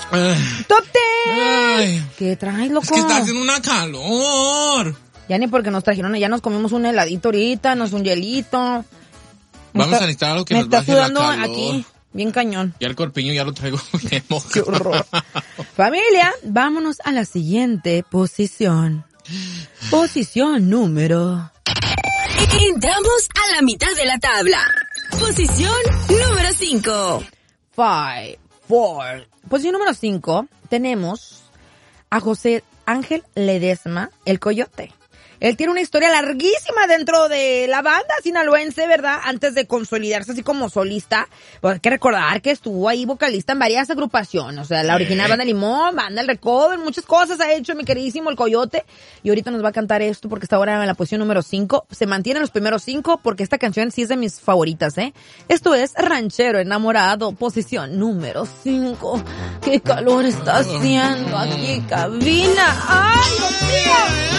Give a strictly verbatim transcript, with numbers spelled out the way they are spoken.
Ay. ¡Top ten! ¿Qué traes, loco? Es que está haciendo una calor. Ya ni porque nos trajeron, ya nos comimos un heladito ahorita, nos un hielito. Vamos está, a necesitar algo que me nos baje la calor. Me está sudando aquí, bien cañón. Ya el corpiño ya lo traigo bien mojado. ¡Qué horror! Familia, vámonos a la siguiente posición. Posición número... Entramos a la mitad de la tabla. Posición número cinco. Five, four. Posición número cinco, tenemos a José Ángel Ledesma, el Coyote. Él tiene una historia larguísima dentro de la banda sinaloense, ¿verdad? Antes de consolidarse así como solista. Pues hay que recordar que estuvo ahí vocalista en varias agrupaciones. O sea, la original Banda Limón, Banda El Recodo, muchas cosas ha hecho mi queridísimo el Coyote. Y ahorita nos va a cantar esto porque está ahora en la posición número cinco. Se mantiene en los primeros cinco porque esta canción sí es de mis favoritas, ¿eh? Esto es Ranchero Enamorado, posición número cinco. ¡Qué calor está haciendo aquí, cabina! ¡Ay, Dios mío!